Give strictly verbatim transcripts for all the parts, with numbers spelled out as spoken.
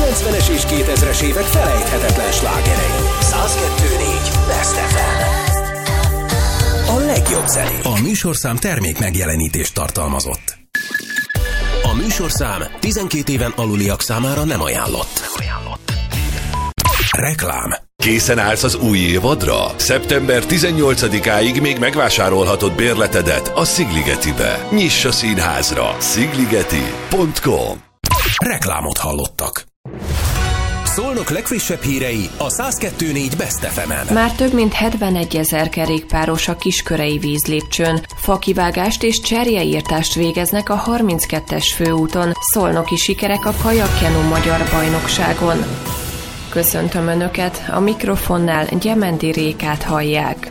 kilencvenes és kétezres évek felejthetetlen slágerei. száz kettő négy Best ef em. A legjobb zené. A műsorszám termék megjelenítést tartalmazott. A műsorszám tizenkét éven aluliak számára nem ajánlott. Nem ajánlott. Reklám. Készen állsz az új évadra? szeptember tizennyolcadikáig még megvásárolhatod bérletedet a Szigligetibe. Nyiss a színházra. szigligeti pont com. Reklámot hallottak. Szolnok legfrissebb hírei a száz kettő négy Best ef emen. Már több mint hetvenegyezer kerékpáros a Kiskörei vízlépcsőn. Fakivágást és cserjeírtást végeznek a harminckettes főúton. Szolnoki sikerek a kajakkenu magyar bajnokságon. Köszöntöm Önöket, a mikrofonnál Gyemendi Rékát hallják.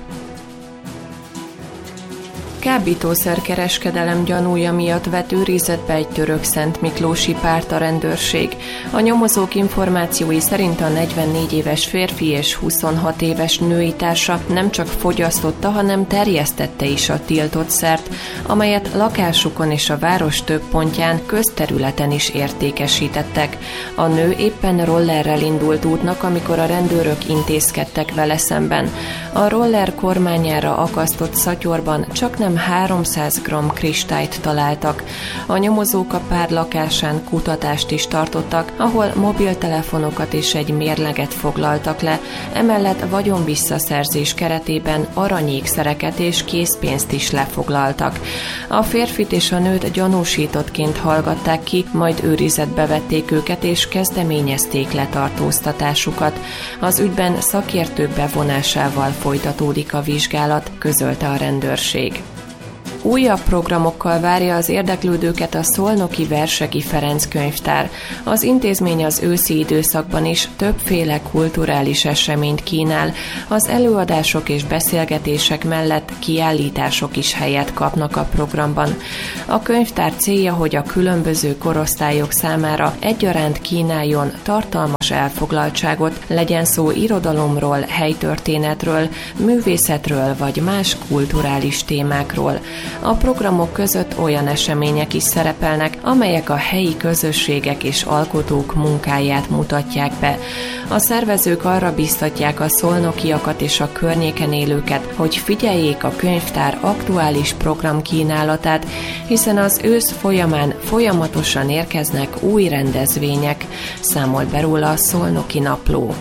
Kábítószerkereskedelem gyanúja miatt vett őrizetbe egy török szentmiklósi párt a rendőrség. A nyomozók információi szerint a negyvennégy éves férfi és huszonhat éves női társa nem csak fogyasztotta, hanem terjesztette is a tiltott szert, amelyet lakásukon és a város több pontján, közterületen is értékesítettek. A nő éppen rollerrel indult útnak, amikor a rendőrök intézkedtek vele szemben. A roller kormányára akasztott szatyorban csaknem háromszáz gramm kristályt találtak. A nyomozók a pár lakásán kutatást is tartottak, ahol mobiltelefonokat és egy mérleget foglaltak le, emellett vagyonvisszaszerzés keretében aranyékszereket és készpénzt is lefoglaltak. A férfit és a nőt gyanúsítottként hallgatták ki, majd őrizetbe vették őket és kezdeményezték letartóztatásukat. Az ügyben szakértők bevonásával folytatódik a vizsgálat, közölte a rendőrség. Újabb programokkal várja az érdeklődőket a szolnoki Versegi Ferenc könyvtár. Az intézmény az őszi időszakban is többféle kulturális eseményt kínál. Az előadások és beszélgetések mellett kiállítások is helyet kapnak a programban. A könyvtár célja, hogy a különböző korosztályok számára egyaránt kínáljon tartalmas elfoglaltságot, legyen szó irodalomról, helytörténetről, művészetről vagy más kulturális témákról. A programok között olyan események is szerepelnek, amelyek a helyi közösségek és alkotók munkáját mutatják be. A szervezők arra biztatják a szolnokiakat és a környéken élőket, hogy figyeljék a könyvtár aktuális programkínálatát, hiszen az ősz folyamán folyamatosan érkeznek új rendezvények, számolt be róla a Szolnoki Napló.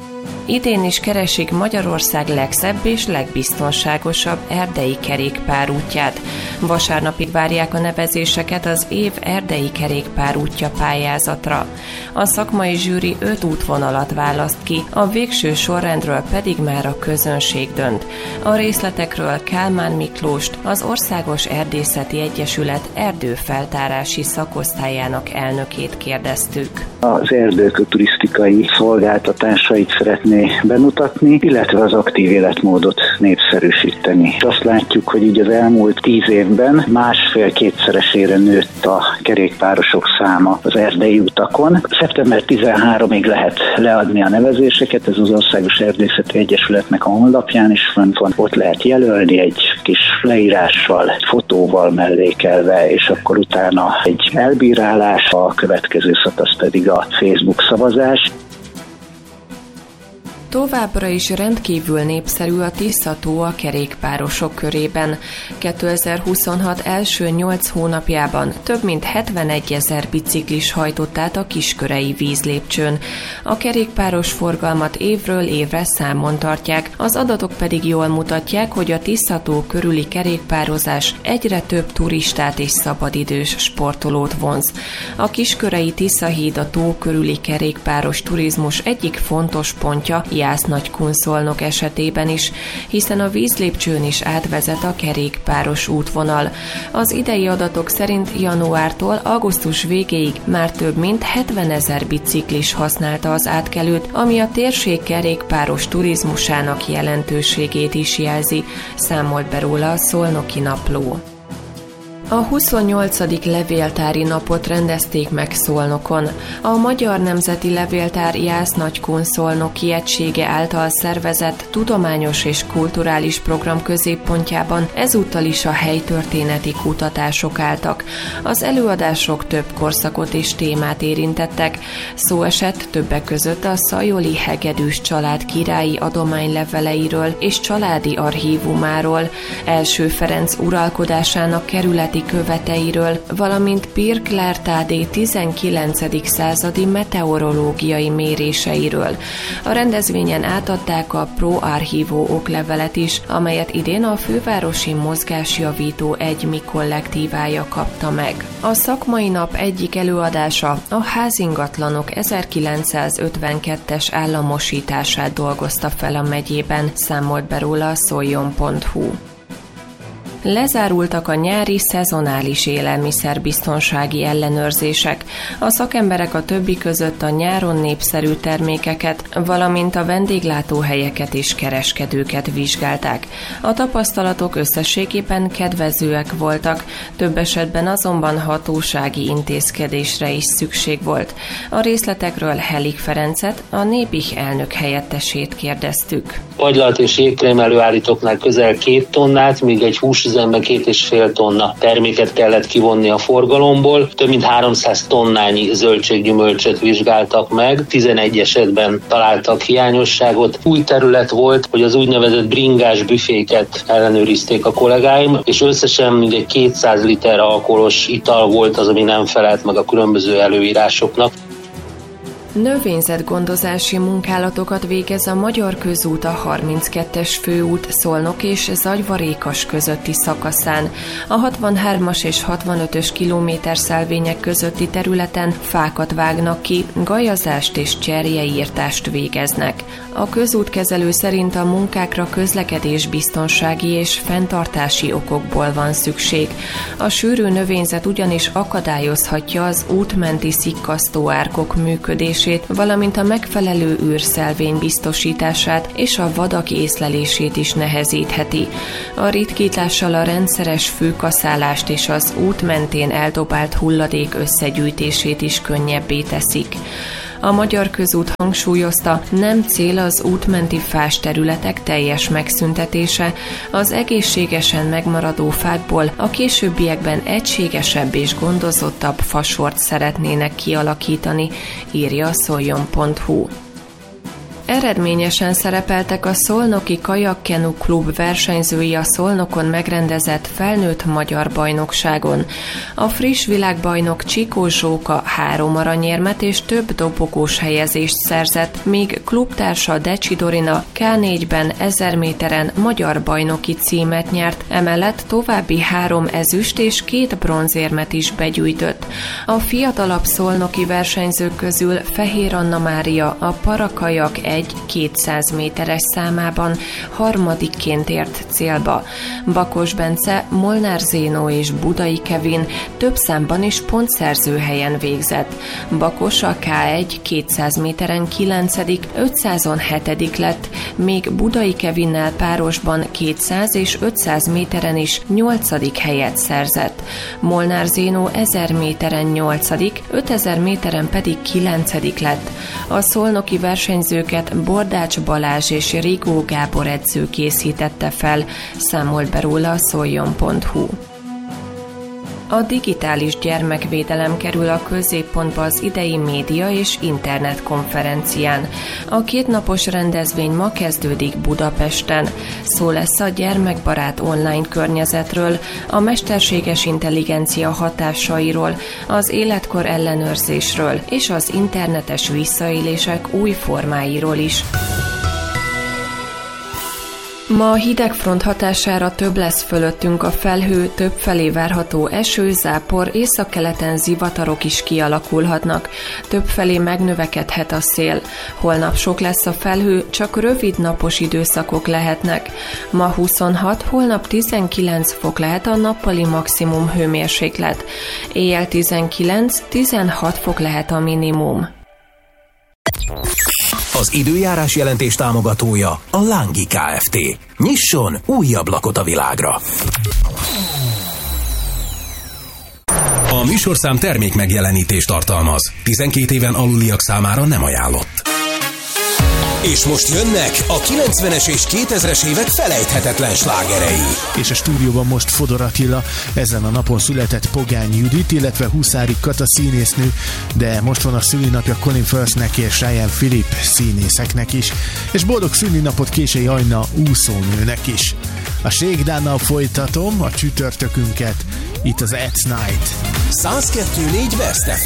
Idén is keresik Magyarország legszebb és legbiztonságosabb erdei kerékpárútját. Vasárnapig várják a nevezéseket az év erdei kerékpárútja pályázatra. A szakmai zsűri öt útvonalat választ ki, a végső sorrendről pedig már a közönség dönt. A részletekről Kálmán Miklóst, az Országos Erdészeti Egyesület erdőfeltárási szakosztályának elnökét kérdeztük. Az erdők turisztikai szolgáltatásait szeretné bemutatni, illetve az aktív életmódot népszerűsíteni. Azt látjuk, hogy így az elmúlt tíz évben másfél-kétszeresére nőtt a kerékpárosok száma az erdei utakon. szeptember tizenharmadikáig lehet leadni a nevezéseket, ez az Országos Erdészeti Egyesületnek a honlapján is fönt van. Ott lehet jelölni egy kis leírással, egy fotóval mellékelve, és akkor utána egy elbírálás, a következő szakasz pedig a Facebook szavazás. Továbbra is rendkívül népszerű a Tisza-tó a kerékpárosok körében. kétezer-huszonhat első nyolc hónapjában több mint hetvenegyezer biciklis hajtott át a Kiskörei vízlépcsőn. A kerékpáros forgalmat évről évre számon tartják, az adatok pedig jól mutatják, hogy a Tisza-tó körüli kerékpározás egyre több turistát és szabadidős sportolót vonz. A Kiskörei Tiszahíd a tó körüli kerékpáros turizmus egyik fontos pontja, Jász-Nagykun-Szolnok esetében is, hiszen a vízlépcsőn is átvezet a kerékpáros útvonal. Az idei adatok szerint januártól augusztus végéig már több mint hetvenezer biciklis használta az átkelőt, ami a térség kerékpáros turizmusának jelentőségét is jelzi, számolt be róla a Szolnoki Napló. A huszonnyolcadik levéltári napot rendezték meg Szolnokon. A Magyar Nemzeti Levéltár Jász-Nagykun szolnoki egysége által szervezett tudományos és kulturális program középpontjában ezúttal is a helytörténeti kutatások álltak. Az előadások több korszakot és témát érintettek. Szó esett többek között a szajoli hegedűs család királyi adományleveleiről és családi archívumáról, Első Ferenc uralkodásának kerületi követeiről, valamint Pirkler-Tádé tizenkilencedik századi meteorológiai méréseiről. A rendezvényen átadták a Pro Archivo oklevelet is, amelyet idén a Fővárosi Mozgásjavító Egymi kollektívája kapta meg. A szakmai nap egyik előadása a házingatlanok ezerkilencszázötvenkettes államosítását dolgozta fel a megyében, számolt be róla a szoljon pont hu. Lezárultak a nyári szezonális élelmiszerbiztonsági ellenőrzések. A szakemberek a többi között a nyáron népszerű termékeket, valamint a vendéglátóhelyeket és kereskedőket vizsgálták. A tapasztalatok összességében kedvezőek voltak, több esetben azonban hatósági intézkedésre is szükség volt. A részletekről Helik Ferencet, a Népich elnök helyettesét kérdeztük. Agylalt és jégkrém előállítóknál közel két tonnát, míg egy húsüzemben két és fél tonna terméket kellett kivonni a forgalomból. Több mint háromszáz tonnányi zöldséggyümölcsöt vizsgáltak meg, tizenegy esetben találtak hiányosságot. Új terület volt, hogy az úgynevezett bringás büféket ellenőrizték a kollégáim, és összesen mindegy kétszáz liter alkoholos ital volt az, ami nem felelt meg a különböző előírásoknak. Növényzetgondozási munkálatokat végez a Magyar Közút a harminckettes főút Szolnok és Zagyva-Rékas közötti szakaszán. A hatvanhármas és hatvanötös kilométerszelvények közötti területen fákat vágnak ki, gajazást és cserjeírtást végeznek. A közútkezelő szerint a munkákra közlekedésbiztonsági és fenntartási okokból van szükség. A sűrű növényzet ugyanis akadályozhatja az útmenti szikkasztóárkok működését, valamint a megfelelő űrszelvény biztosítását és a vadak észlelését is nehezítheti. A ritkítással a rendszeres főkaszálást és az út mentén eldobált hulladék összegyűjtését is könnyebbé teszik. A Magyar Közút hangsúlyozta, nem cél az útmenti fás területek teljes megszüntetése, az egészségesen megmaradó fákból a későbbiekben egységesebb és gondozottabb fasort szeretnének kialakítani, írja a szoljon pont hu. Eredményesen szerepeltek a Szolnoki Kajakkenu Klub versenyzői a Szolnokon megrendezett felnőtt magyar bajnokságon. A friss világbajnok Csikó Zsóka három aranyérmet és több dobogós helyezést szerzett, míg klubtársa Decsi Dorina ká négyben ezer méteren magyar bajnoki címet nyert, emellett további három ezüst és két bronzérmet is begyűjtött. A fiatalabb szolnoki versenyzők közül Fehér Anna Mária a parakajak egy kétszáz méteres számában harmadikként ért célba. Bakos Bence, Molnár Zénó és Budai Kevin több számban is pontszerző helyen végzett. Bakos a ká egy kétszáz méteren kilencedik, ötszázon hetedik lett, még Budai Kevinnel párosban kétszáz és ötszáz méteren is nyolcadik helyet szerzett. Molnár Zénó ezer méteren nyolcadik, ötezer méteren pedig kilencedik lett. A szolnoki versenyzőket Bordács Balázs és Rigó Gábor edző készítette fel, számolt be róla a szoljon pont hu. A digitális gyermekvédelem kerül a középpontba az idei média és internet konferencián. A kétnapos rendezvény ma kezdődik Budapesten. Szó lesz a gyermekbarát online környezetről, a mesterséges intelligencia hatásairól, az életkor ellenőrzésről és az internetes visszaélések új formáiról is. Ma a hidegfront hatására több lesz fölöttünk a felhő, többfelé várható eső, zápor, északkeleten zivatarok is kialakulhatnak. Többfelé megnövekedhet a szél. Holnap sok lesz a felhő, csak rövid napos időszakok lehetnek. Ma huszonhat, holnap tizenkilenc fok lehet a nappali maximum hőmérséklet. Éjjel tizenkilenc-tizenhat fok lehet a minimum. Az időjárás jelentés támogatója a Lángi Kft. Nyisson új ablakot a világra! A műsorszám termék megjelenítést tartalmaz. tizenkét éven aluliak számára nem ajánlott. És most jönnek a kilencvenes és kétezres évek felejthetetlen slágerei. És a stúdióban most Fodor Attila, ezen a napon született Pogány Judit, illetve Huszári Kata színésznő, de most van a szülinapja Colin Firthnek és Ryan Phillip színészeknek is, és boldog szülinapot Kései Ajna úszónőnek is. A Shakedown-nal folytatom a csütörtökünket, itt az At Night. száz kettő négy Best ef em.